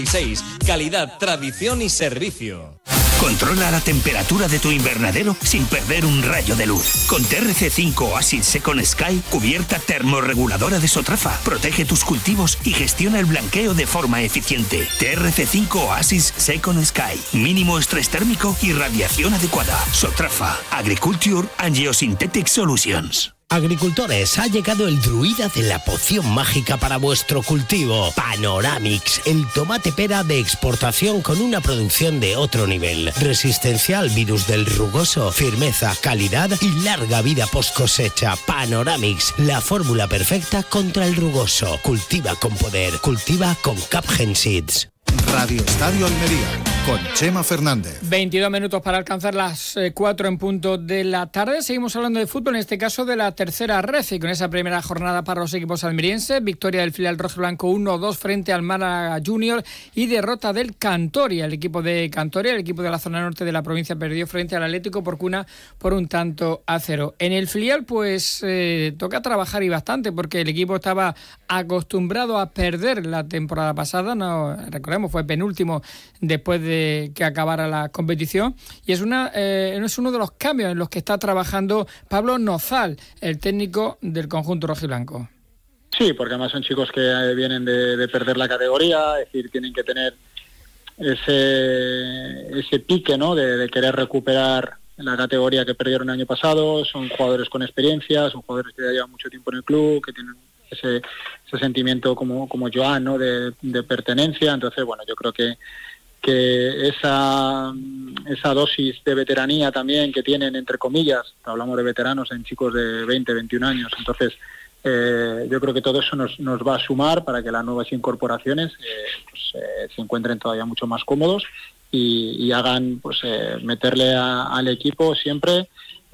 Calidad, tradición y servicio. Controla la temperatura de tu invernadero sin perder un rayo de luz. Con TRC5 Oasis Second Sky, cubierta termorreguladora de Sotrafa. Protege tus cultivos y gestiona el blanqueo de forma eficiente. TRC5 Oasis Second Sky. Mínimo estrés térmico y radiación adecuada. Sotrafa. Agriculture and Geosynthetic Solutions. Agricultores, ha llegado el druida de la poción mágica para vuestro cultivo. Panoramix, el tomate pera de exportación con una producción de otro nivel. Resistencia al virus del rugoso, firmeza, calidad y larga vida post cosecha. Panoramix, la fórmula perfecta contra el rugoso. Cultiva con poder, cultiva con Capgen Seeds. Radio Estadio Almería, con Chema Fernández. 22 minutos para alcanzar las 4 en punto de la tarde. Seguimos hablando de fútbol, en este caso de la tercera red, y con esa primera jornada para los equipos almerienses. Victoria del filial rojiblanco 1-2 frente al Málaga Junior y derrota del Cantoria. El equipo de Cantoria, el equipo de la zona norte de la provincia, perdió frente al Atlético Porcuna por 1-0. En el filial, pues toca trabajar y bastante, porque el equipo estaba acostumbrado a perder la temporada pasada. No recordemos, fue penúltimo después de que acabara la competición, y es uno de los cambios en los que está trabajando Pablo Nozal, el técnico del conjunto rojiblanco. Sí, porque además son chicos que vienen de perder la categoría, es decir, tienen que tener ese pique, ¿no?, de querer recuperar la categoría que perdieron el año pasado. Son jugadores con experiencia, son jugadores que ya llevan mucho tiempo en el club, que tienen ese sentimiento como Joan, ¿no?, de pertenencia. Entonces, bueno, yo creo que esa dosis de veteranía también que tienen, entre comillas, hablamos de veteranos en chicos de 20, 21 años, entonces yo creo que todo eso nos va a sumar para que las nuevas incorporaciones se encuentren todavía mucho más cómodos y hagan, pues, meterle al equipo siempre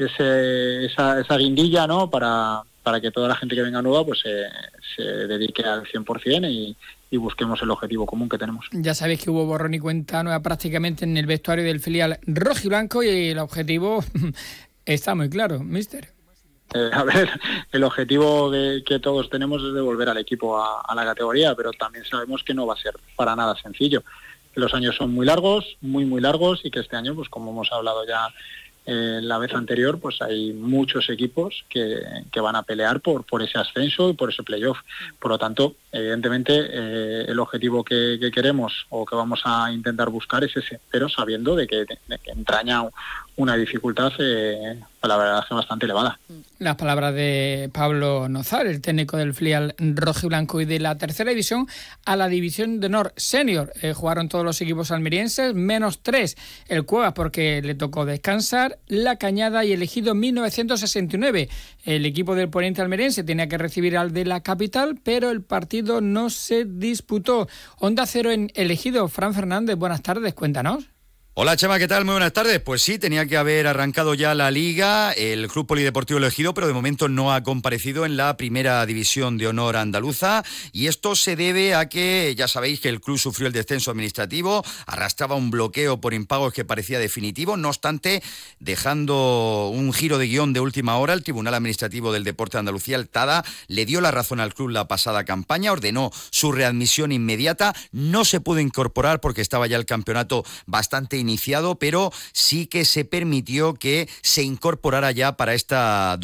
esa guindilla, ¿no?, para que toda la gente que venga nueva pues se dedique al 100% y busquemos el objetivo común que tenemos. Ya sabéis que hubo borrón y cuenta nueva prácticamente en el vestuario del filial rojiblanco, y el objetivo está muy claro, míster. A ver, el objetivo que todos tenemos es devolver al equipo a la categoría, pero también sabemos que no va a ser para nada sencillo, que los años son muy largos, muy largos, y que este año, pues como hemos hablado ya la vez anterior, pues hay muchos equipos que van a pelear por ese ascenso y por ese playoff. Por lo tanto, evidentemente, el objetivo que queremos o que vamos a intentar buscar es ese, pero sabiendo de que entraña una dificultad, la verdad, es bastante elevada. Las palabras de Pablo Nozal, el técnico del filial rojiblanco. Y de la tercera división a la división de honor senior, jugaron todos los equipos almerienses, menos 3 el Cuevas, porque le tocó descansar, La Cañada y el Ejido 1969. El equipo del Poniente almeriense tenía que recibir al de la capital, pero el partido no se disputó. Onda Cero en el Ejido. Fran Fernández, buenas tardes, cuéntanos. Hola Chema, ¿qué tal? Muy buenas tardes. Pues sí, tenía que haber arrancado ya la Liga, el Club Polideportivo El Ejido, pero de momento no ha comparecido en la primera división de honor andaluza, y esto se debe a que, ya sabéis que el club sufrió el descenso administrativo, arrastraba un bloqueo por impagos que parecía definitivo. No obstante, dejando un giro de guión de última hora, el Tribunal Administrativo del Deporte de Andalucía, el TADA, le dio la razón al club la pasada campaña, ordenó su readmisión inmediata. No se pudo incorporar porque estaba ya el campeonato bastante iniciado, pero sí que se permitió que se incorporara ya para esta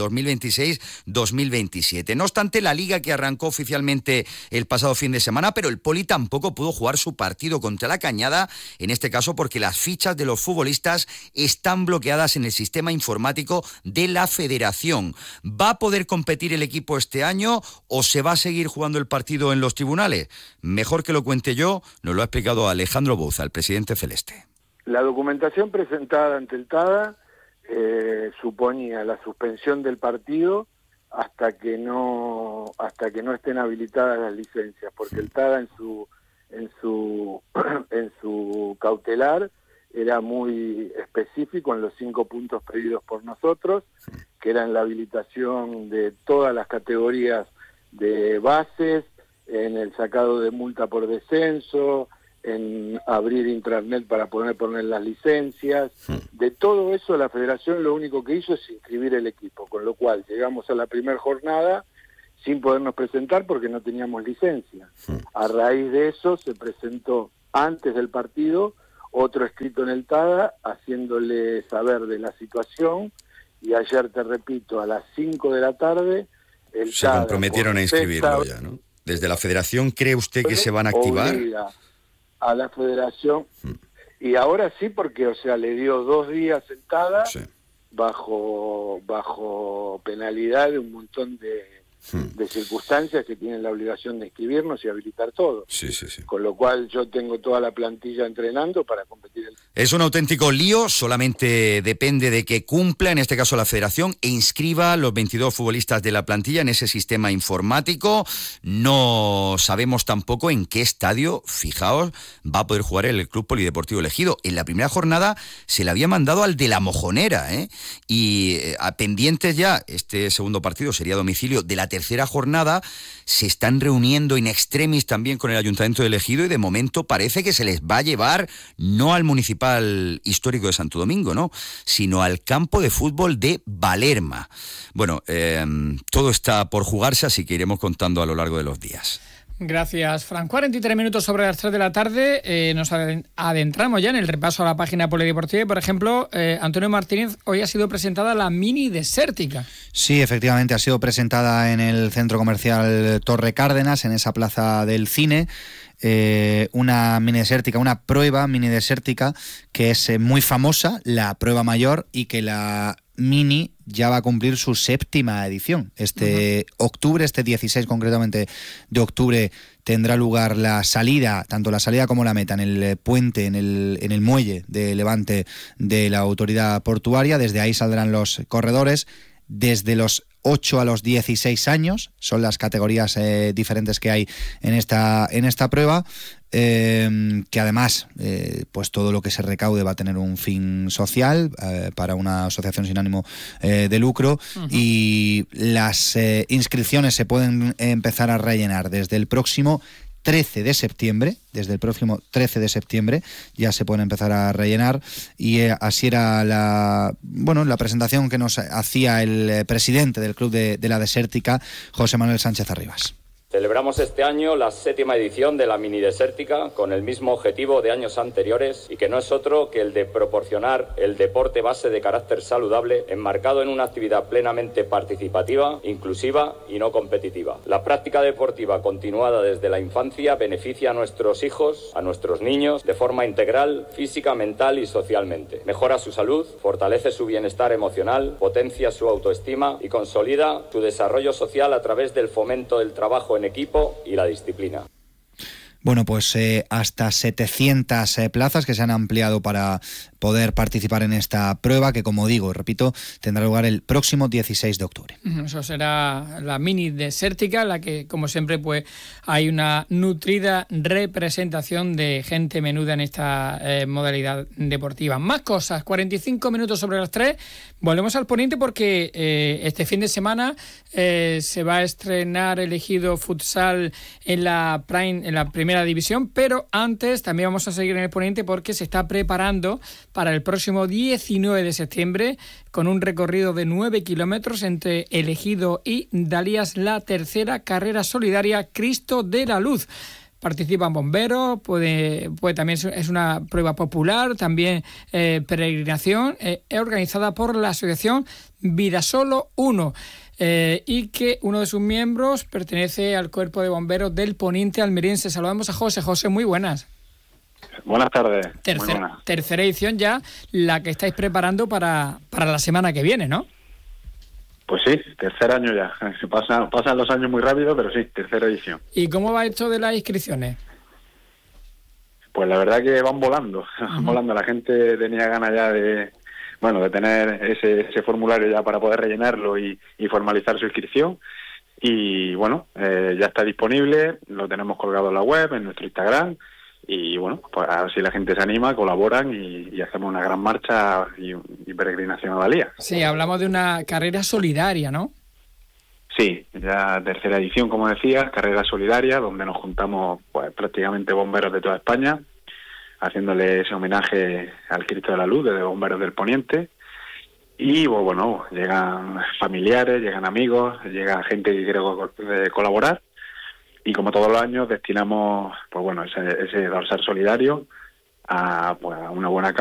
2026-2027. No obstante, la Liga, que arrancó oficialmente el pasado fin de semana, pero el Poli tampoco pudo jugar su partido contra La Cañada, en este caso porque las fichas de los futbolistas están bloqueadas en el sistema informático de la Federación. ¿Va a poder competir el equipo este año o se va a seguir jugando el partido en los tribunales? Mejor que lo cuente yo, nos lo ha explicado Alejandro Bouza, el presidente celeste. La documentación presentada ante el TADA suponía la suspensión del partido hasta que no estén habilitadas las licencias, porque el TADA en su cautelar era muy específico en los 5 puntos pedidos por nosotros, que eran la habilitación de todas las categorías de bases, en el sacado de multa por descenso, en abrir intranet para poder poner las licencias. De todo eso la federación lo único que hizo es inscribir el equipo, con lo cual llegamos a la primera jornada sin podernos presentar porque no teníamos licencia. A raíz de eso se presentó antes del partido, otro escrito en el TADA haciéndole saber de la situación, y ayer, te repito, a las 5 de la tarde el se TADA comprometieron a inscribirlo ya, ¿no? Desde la federación, ¿cree usted que se van a activar? Obliga a la federación, y ahora sí, porque, o sea, le dio 2 días sentada, Sí. bajo penalidad de un montón de circunstancias que tienen la obligación de inscribirnos y habilitar todo. Sí, sí, sí. Con lo cual yo tengo toda la plantilla entrenando para competir. Es un auténtico lío, solamente depende de que cumpla, en este caso la federación, e inscriba los 22 futbolistas de la plantilla en ese sistema informático. No sabemos tampoco en qué estadio, fijaos, va a poder jugar el Club Polideportivo Ejido. En la primera jornada se le había mandado al de La Mojonera, ¿eh? Y a pendientes ya, este segundo partido sería a domicilio de la tercera jornada, se están reuniendo in extremis también con el Ayuntamiento de Ejido y de momento parece que se les va a llevar no al Municipal Histórico de Santo Domingo, ¿no?, sino al campo de fútbol de Valerma. Bueno, todo está por jugarse, así que iremos contando a lo largo de los días. Gracias, Fran. 43 minutos sobre las 3 de la tarde. Nos adentramos ya en el repaso a la página polideportiva. Y, por ejemplo, Antonio Martínez, hoy ha sido presentada la Mini Desértica. Sí, efectivamente, ha sido presentada en el centro comercial Torre Cárdenas, en esa plaza del cine. Una mini desértica, una prueba mini desértica que es muy famosa, la prueba mayor, y que la mini ya va a cumplir su 7ª edición. Octubre, este 16 concretamente de octubre, tendrá lugar la salida, tanto la salida como la meta, en el puente, en el muelle de Levante de la autoridad portuaria. Desde ahí saldrán los corredores. Desde los 8 a los 16 años, son las categorías diferentes que hay en esta prueba, que además pues todo lo que se recaude va a tener un fin social para una asociación sin ánimo de lucro. Y las inscripciones se pueden empezar a rellenar desde el próximo 13 de septiembre, desde el próximo 13 de septiembre ya se pueden empezar a rellenar, y así era la presentación que nos hacía el presidente del Club de la Desértica, José Manuel Sánchez Arribas. Celebramos este año la 7ª edición de la Mini Desértica con el mismo objetivo de años anteriores, y que no es otro que el de proporcionar el deporte base de carácter saludable enmarcado en una actividad plenamente participativa, inclusiva y no competitiva. La práctica deportiva continuada desde la infancia beneficia a nuestros hijos, a nuestros niños, de forma integral, física, mental y socialmente. Mejora su salud, fortalece su bienestar emocional, potencia su autoestima y consolida su desarrollo social a través del fomento del trabajo en equipo y la disciplina. Bueno, pues hasta 700 plazas que se han ampliado para poder participar en esta prueba, que, como digo, repito, tendrá lugar el próximo 16 de octubre. Eso será la Mini Desértica, en la que, como siempre, pues hay una nutrida representación de gente menuda en esta modalidad deportiva. Más cosas, 45 minutos sobre las 3. Volvemos al Poniente porque este fin de semana se va a estrenar el Ejido Futsal en la primera división, pero antes también vamos a seguir en el Poniente porque se está preparando para el próximo 19 de septiembre con un recorrido de 9 kilómetros entre El Ejido y Dalías, la tercera carrera solidaria Cristo de la Luz. Participan bomberos, puede también es una prueba popular, también peregrinación, organizada por la asociación Vidasolo 1. Y que uno de sus miembros pertenece al cuerpo de bomberos del Poniente almeriense. Saludamos a José. José, muy buenas. Buenas tardes. Tercera edición ya, la que estáis preparando para la semana que viene, ¿no? Pues sí, tercer año ya. Pasan los años muy rápido, pero sí, tercera edición. ¿Y cómo va esto de las inscripciones? Pues la verdad que van volando. Van volando. La gente tenía ganas ya de tener ese formulario ya para poder rellenarlo y formalizar su inscripción. Y bueno, ya está disponible, lo tenemos colgado en la web, en nuestro Instagram. Y bueno, pues a ver si la gente se anima, colaboran y hacemos una gran marcha y peregrinación a Dalías. Sí, hablamos de una carrera solidaria, ¿no? Sí, ya tercera edición, como decías, carrera solidaria, donde nos juntamos pues prácticamente bomberos de toda España, haciéndole ese homenaje al Cristo de la Luz, de Bomberos del Poniente. Y bueno, llegan familiares, llegan amigos, llega gente que quiere colaborar. Y como todos los años destinamos, pues bueno, ese dorsal solidario a una buena causa.